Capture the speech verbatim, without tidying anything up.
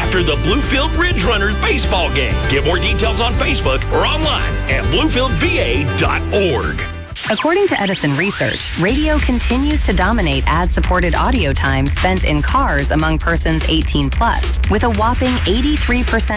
after the Bluefield Ridge Runners baseball game. Get more details on Facebook or online at bluefield v a dot org. According to Edison Research, radio continues to dominate ad-supported audio time spent in cars among persons eighteen plus, with a whopping eighty-three percent